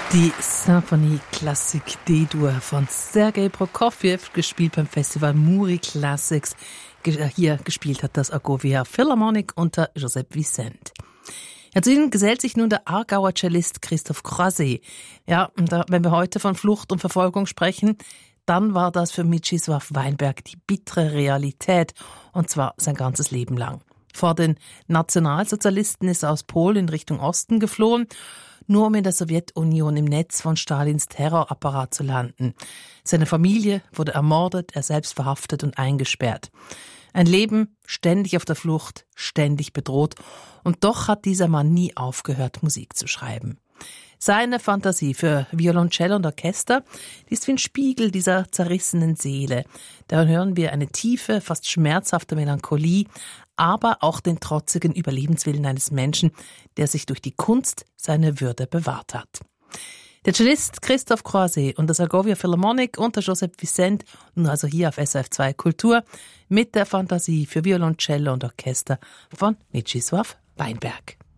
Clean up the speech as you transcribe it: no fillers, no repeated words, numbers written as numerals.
Die Symphonie Classique D-Dur von Sergei Prokofjew, gespielt beim Festival Muri Classics. Hier gespielt hat das Agovia Philharmonic unter Joseph Vicente. Ja, zu ihnen gesellt sich nun der Aargauer Cellist Christophe Croiset. Ja, und wenn wir heute von Flucht und Verfolgung sprechen, dann war das für Mieczysław Weinberg die bittere Realität, und zwar sein ganzes Leben lang. Vor den Nationalsozialisten ist er aus Polen in Richtung Osten geflohen, nur um in der Sowjetunion im Netz von Stalins Terrorapparat zu landen. Seine Familie wurde ermordet, er selbst verhaftet und eingesperrt. Ein Leben ständig auf der Flucht, ständig bedroht, und doch hat dieser Mann nie aufgehört, Musik zu schreiben. Seine Fantasie für Violoncello und Orchester, die ist wie ein Spiegel dieser zerrissenen Seele. Darin hören wir eine tiefe, fast schmerzhafte Melancholie, aber auch den trotzigen Überlebenswillen eines Menschen, der sich durch die Kunst seine Würde bewahrt hat. Der Cellist Christophe Croiset und das Agovia Philharmonic unter Joseph Vicente, nun also hier auf SRF 2 Kultur, mit der Fantasie für Violoncello und Orchester von Mieczysław Weinberg.